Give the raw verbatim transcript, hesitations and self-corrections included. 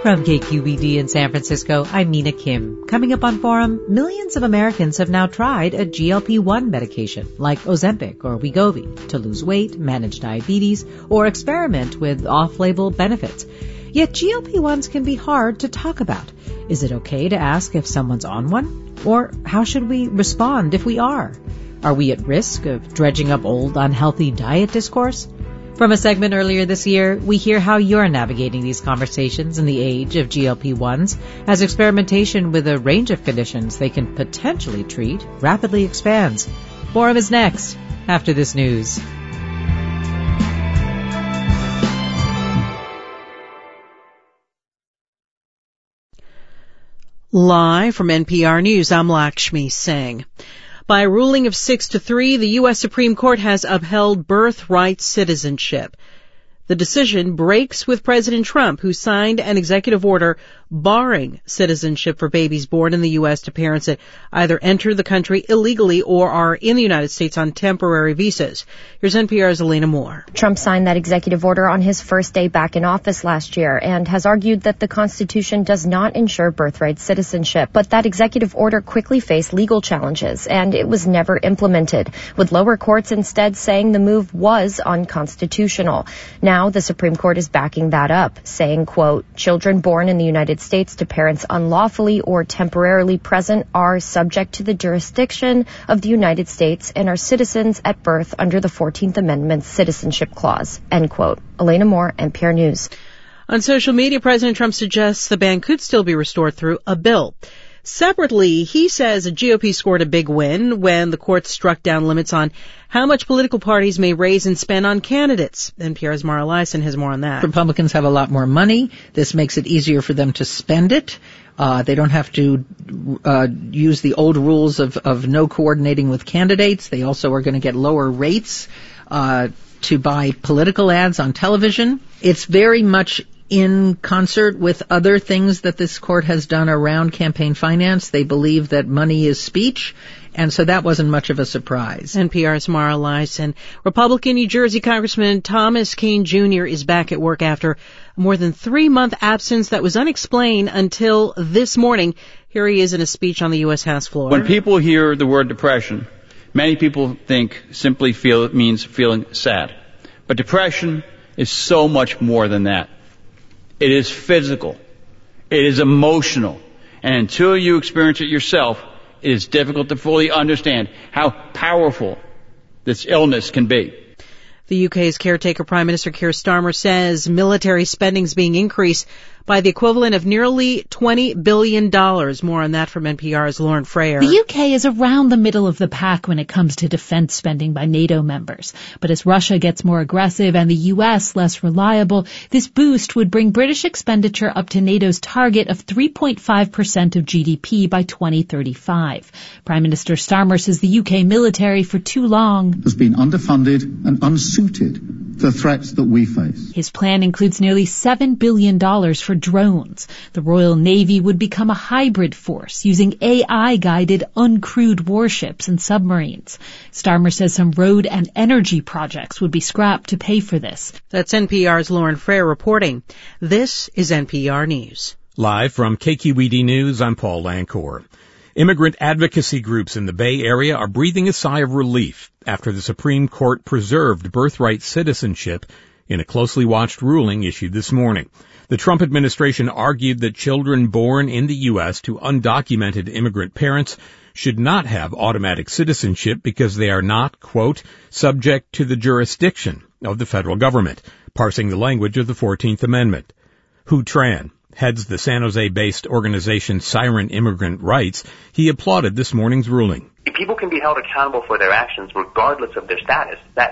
From K Q E D in San Francisco, I'm Mina Kim. Coming up on Forum, millions of Americans have now tried a G L P one medication like Ozempic or Wegovy to lose weight, manage diabetes, or experiment with off-label benefits. Yet G L P ones can be hard to talk about. Is it okay to ask if someone's on one? Or how should we respond if we are? Are we at risk of dredging up old, unhealthy diet discourse? From a segment earlier this year, we hear how you're navigating these conversations in the age of G L P ones as experimentation with a range of conditions they can potentially treat rapidly expands. Forum is next, after this news. Live from N P R News, I'm Lakshmi Singh. By a ruling of six to three, the U S Supreme Court has upheld birthright citizenship. The decision breaks with President Trump, who signed an executive order barring citizenship for babies born in the U S to parents that either enter the country illegally or are in the United States on temporary visas. Here's N P R's Elena Moore. Trump signed that executive order on his first day back in office last year and has argued that the Constitution does not ensure birthright citizenship. But that executive order quickly faced legal challenges, and it was never implemented, with lower courts instead saying the move was unconstitutional. Now the Supreme Court is backing that up, saying, quote, children born in the United States to parents unlawfully or temporarily present are subject to the jurisdiction of the United States and are citizens at birth under the fourteenth Amendment's Citizenship Clause, end quote. Elena Moore, N P R News. On social media, President Trump suggests the ban could still be restored through a bill. Separately, he says the G O P scored a big win when the court struck down limits on how much political parties may raise and spend on candidates. N P R's Mara Liasson has more on that. Republicans have a lot more money. This makes it easier for them to spend it. Uh, they don't have to uh, use the old rules of, of no coordinating with candidates. They also are going to get lower rates uh, to buy political ads on television. It's very much in concert with other things that this court has done around campaign finance. They believe that money is speech, and so that wasn't much of a surprise. N P R's Mara Liasson. Republican New Jersey Congressman Thomas Kean Junior is back at work after a more than three-month absence that was unexplained until this morning. Here he is in a speech on the U S House floor. When people hear the word depression, many people think simply feel it means feeling sad. But depression is so much more than that. It is physical. It is emotional. And until you experience it yourself, it is difficult to fully understand how powerful this illness can be. The U K's caretaker Prime Minister Keir Starmer says military spending is being increased by the equivalent of nearly twenty billion dollars. More on that from N P R's Lauren Frayer. The U K is around the middle of the pack when it comes to defense spending by NATO members. But as Russia gets more aggressive and the U S less reliable, this boost would bring British expenditure up to NATO's target of three point five percent of G D P by twenty thirty-five. Prime Minister Starmer says the U K military for too long has been underfunded and unsuited to the threats that we face. His plan includes nearly seven billion dollars for drones. The Royal Navy would become a hybrid force using A I-guided uncrewed warships and submarines. Starmer says some road and energy projects would be scrapped to pay for this. That's N P R's Lauren Frayer reporting. This is N P R News. Live from K Q E D News, I'm Paul Lancour. Immigrant advocacy groups in the Bay Area are breathing a sigh of relief after the Supreme Court preserved birthright citizenship in a closely watched ruling issued this morning. The Trump administration argued that children born in the U S to undocumented immigrant parents should not have automatic citizenship because they are not, quote, subject to the jurisdiction of the federal government, parsing the language of the fourteenth Amendment. Hu Tran heads the San Jose-based organization Siren Immigrant Rights. He applauded this morning's ruling. People can be held accountable for their actions regardless of their status. That